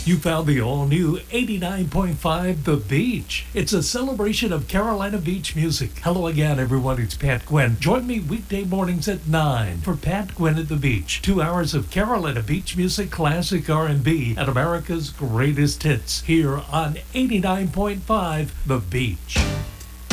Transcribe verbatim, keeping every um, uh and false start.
You found the all-new eighty-nine point five The Beach. It's a celebration of Carolina Beach music. Hello again, everyone. It's Pat Gwynn. Join me weekday mornings at nine for Pat Gwynn at the Beach. Two hours of Carolina Beach music, classic R and B, and America's greatest hits here on eighty-nine point five The Beach.